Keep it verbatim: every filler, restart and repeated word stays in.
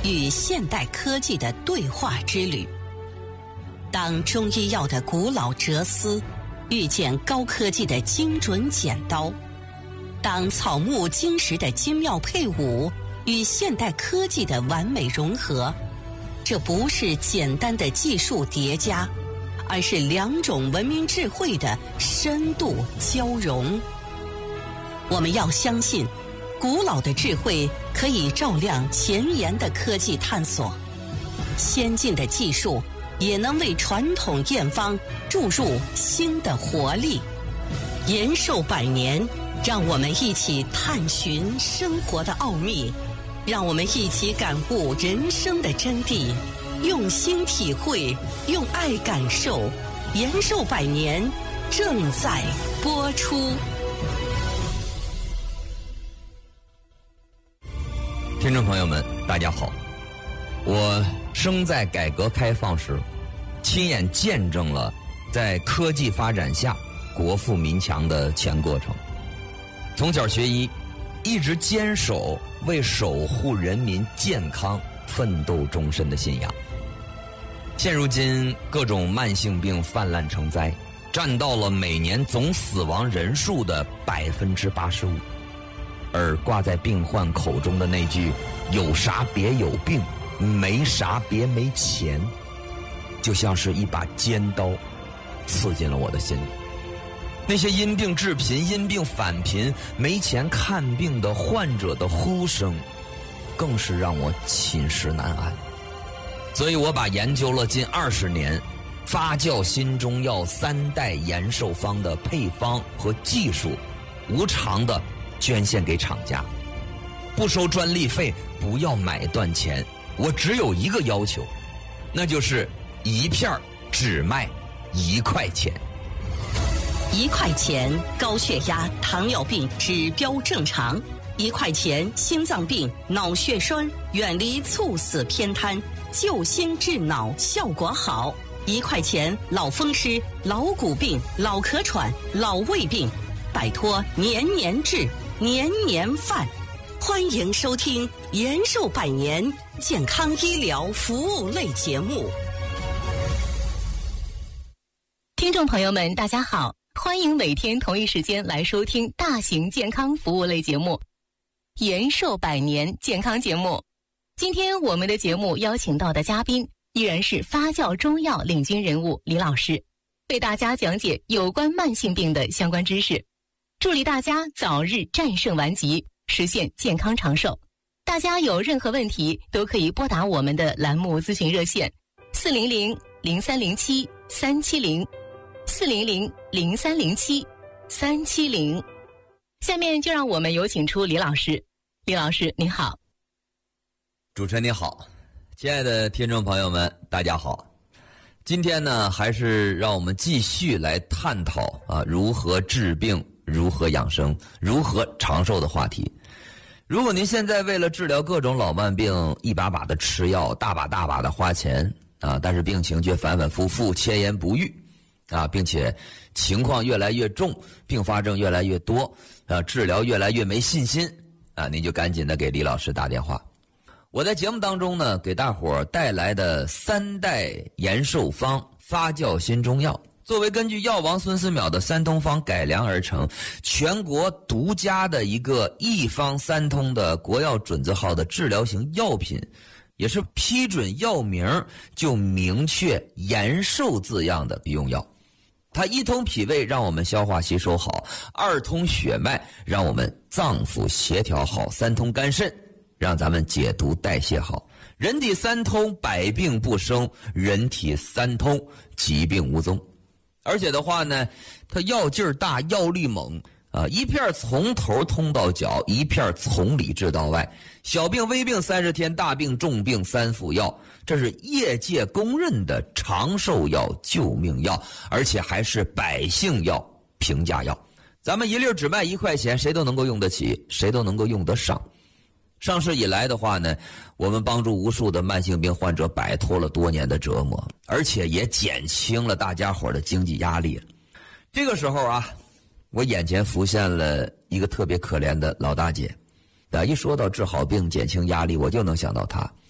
与现代科技的对话之旅。当中医药的古老哲思遇见高科技的精准剪刀，当草木金石的精妙配伍与现代科技的完美融合，这不是简单的技术叠加，而是两种文明智慧的深度交融。我们要相信，古老的智慧可以照亮前沿的科技探索，先进的技术也能为传统验方注入新的活力。延寿百年，让我们一起探寻生活的奥秘，让我们一起感悟人生的真谛，用心体会，用爱感受。延寿百年正在播出。 听众朋友们，大家好，我生在改革开放时，亲眼见证了在科技发展下国富民强的全过程。从小学医，一直坚守为守护人民健康奋斗终身的信仰。现如今各种慢性病泛滥成灾，占到了每年总死亡人数的百分之八十五。而挂在病患口中的那句“有啥别有病，没啥别没钱”，就像是一把尖刀，刺进了我的心里。那些因病致贫、因病返贫、没钱看病的患者的呼声，更是让我寝食难安。所以我把研究了近二十年发酵新中药三代延寿方的配方和技术，无偿的捐献给厂家，不收专利费，不要买断钱。我只有一个要求，那就是一片只卖一块钱。 一块钱高血压、糖尿病指标正常；一块钱心脏病、脑血栓远离猝死偏瘫，救心治脑效果好；一块钱老风湿、老骨病、老咳喘、老胃病，摆脱年年治、年年犯。欢迎收听延寿百年健康医疗服务类节目。 听众朋友们，大家好，欢迎每天同一时间来收听大型健康服务类节目延寿百年健康节目。今天我们的节目邀请到的嘉宾依然是发酵中药领军人物李老师，为大家讲解有关慢性病的相关知识，助力大家早日战胜顽疾，实现健康长寿。大家有任何问题都可以拨打我们的栏目咨询热线四零零零三零七三七零四零零零三零七三七零。下面就让我们有请出李老师。李老师您好。 主持人您好，亲爱的听众朋友们大家好。今天呢，还是让我们继续来探讨啊如何治病、如何养生、如何长寿的话题。如果您现在为了治疗各种老慢病一把把的吃药，大把大把的花钱啊，但是病情却反反复复、千言不愈啊，并且情况越来越重，并发症越来越多啊，治疗越来越没信心啊，您就赶紧的给李老师打电话。我在节目当中呢，给大伙儿带来的三代延寿方发酵新中药，作为根据药王孙思邈的三通方改良而成，全国独家的一个一方三通的国药准字号的治疗型药品，也是批准药名就明确延寿字样的用药。它一通脾胃让我们消化吸收好，二通血脉让我们脏腑协调好，三通肝肾让咱们解毒代谢好。人体三通，百病不生；人体三通，疾病无踪。而且的话呢，它药劲儿大，药力猛啊！一片从头通到脚，一片从里治到外。小病微病三十天，大病重病三服药，这是业界公认的长寿药、救命药，而且还是百姓药、平价药。咱们一粒只卖一块钱，谁都能够用得起，谁都能够用得上。上市以来的话呢，我们帮助无数的慢性病患者摆脱了多年的折磨，而且也减轻了大家伙的经济压力。这个时候啊，我眼前浮现了一个特别可怜的老大姐啊，一说到治好病、减轻压力，我就能想到她。